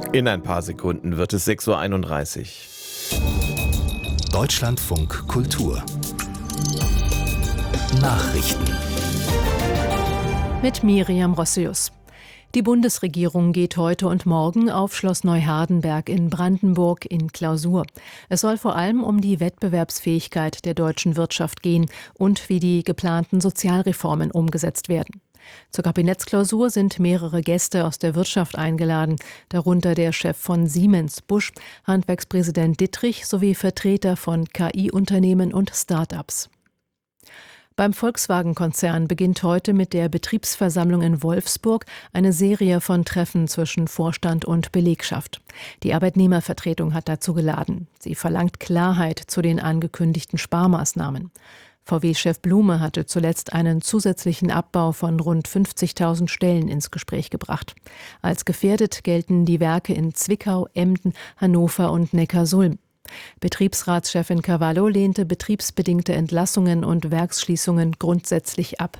In ein paar Sekunden wird es 6:31 Uhr. Deutschlandfunk Kultur Nachrichten mit Miriam Rossius. Die Bundesregierung geht heute und morgen auf Schloss Neuhardenberg in Brandenburg in Klausur. Es soll vor allem um die Wettbewerbsfähigkeit der deutschen Wirtschaft gehen und wie die geplanten Sozialreformen umgesetzt werden. Zur Kabinettsklausur sind mehrere Gäste aus der Wirtschaft eingeladen, darunter der Chef von Siemens, Busch, Handwerkspräsident Dittrich sowie Vertreter von KI-Unternehmen und Start-ups. Beim Volkswagen-Konzern beginnt heute mit der Betriebsversammlung in Wolfsburg eine Serie von Treffen zwischen Vorstand und Belegschaft. Die Arbeitnehmervertretung hat dazu geladen. Sie verlangt Klarheit zu den angekündigten Sparmaßnahmen. VW-Chef Blume hatte zuletzt einen zusätzlichen Abbau von rund 50.000 Stellen ins Gespräch gebracht. Als gefährdet gelten die Werke in Zwickau, Emden, Hannover und Neckarsulm. Betriebsratschefin Cavallo lehnte betriebsbedingte Entlassungen und Werksschließungen grundsätzlich ab.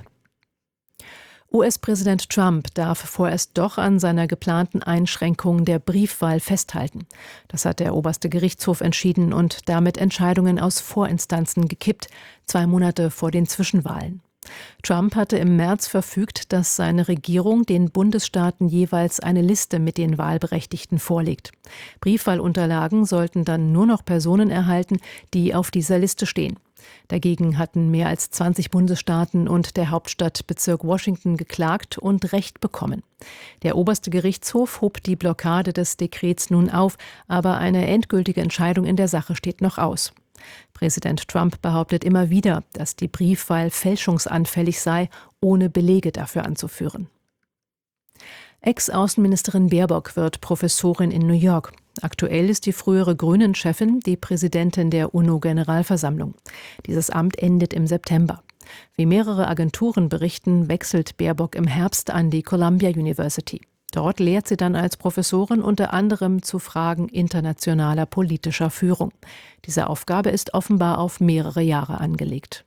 US-Präsident Trump darf vorerst doch an seiner geplanten Einschränkung der Briefwahl festhalten. Das hat der oberste Gerichtshof entschieden und damit Entscheidungen aus Vorinstanzen gekippt, 2 Monate vor den Zwischenwahlen. Trump hatte im März verfügt, dass seine Regierung den Bundesstaaten jeweils eine Liste mit den Wahlberechtigten vorlegt. Briefwahlunterlagen sollten dann nur noch Personen erhalten, die auf dieser Liste stehen. Dagegen hatten mehr als 20 Bundesstaaten und der Hauptstadtbezirk Washington geklagt und Recht bekommen. Der oberste Gerichtshof hob die Blockade des Dekrets nun auf, aber eine endgültige Entscheidung in der Sache steht noch aus. Präsident Trump behauptet immer wieder, dass die Briefwahl fälschungsanfällig sei, ohne Belege dafür anzuführen. Ex-Außenministerin Baerbock wird Professorin in New York. Aktuell ist die frühere Grünen-Chefin die Präsidentin der UNO-Generalversammlung. Dieses Amt endet im September. Wie mehrere Agenturen berichten, wechselt Baerbock im Herbst an die Columbia University. Dort lehrt sie dann als Professorin unter anderem zu Fragen internationaler politischer Führung. Diese Aufgabe ist offenbar auf mehrere Jahre angelegt.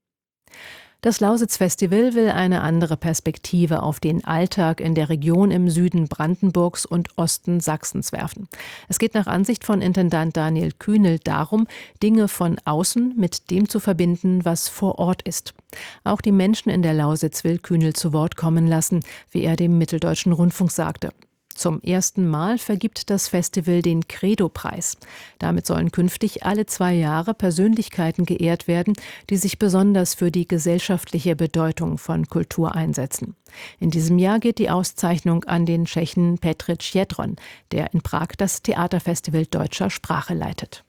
Das Lausitz-Festival will eine andere Perspektive auf den Alltag in der Region im Süden Brandenburgs und Osten Sachsens werfen. Es geht nach Ansicht von Intendant Daniel Kühnel darum, Dinge von außen mit dem zu verbinden, was vor Ort ist. Auch die Menschen in der Lausitz will Kühnel zu Wort kommen lassen, wie er dem Mitteldeutschen Rundfunk sagte. Zum ersten Mal vergibt das Festival den Credo-Preis. Damit sollen künftig alle 2 Jahre Persönlichkeiten geehrt werden, die sich besonders für die gesellschaftliche Bedeutung von Kultur einsetzen. In diesem Jahr geht die Auszeichnung an den Tschechen Petr Jedron, der in Prag das Theaterfestival deutscher Sprache leitet.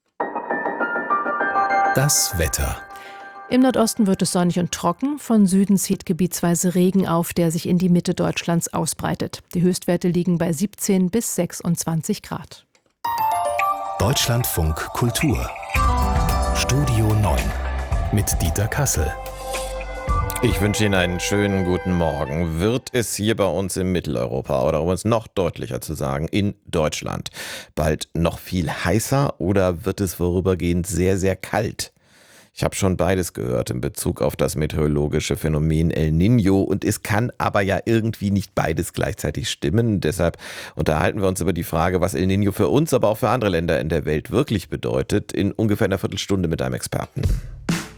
Das Wetter. Im Nordosten wird es sonnig und trocken. Von Süden zieht gebietsweise Regen auf, der sich in die Mitte Deutschlands ausbreitet. Die Höchstwerte liegen bei 17 bis 26 Grad. Deutschlandfunk Kultur Studio 9 mit Dieter Kassel. Ich wünsche Ihnen einen schönen guten Morgen. Wird es hier bei uns in Mitteleuropa oder um es noch deutlicher zu sagen, in Deutschland bald noch viel heißer oder wird es vorübergehend sehr, sehr kalt? Ich habe schon beides gehört in Bezug auf das meteorologische Phänomen El Niño und es kann aber ja irgendwie nicht beides gleichzeitig stimmen. Deshalb unterhalten wir uns über die Frage, was El Niño für uns, aber auch für andere Länder in der Welt wirklich bedeutet, in ungefähr einer Viertelstunde mit einem Experten.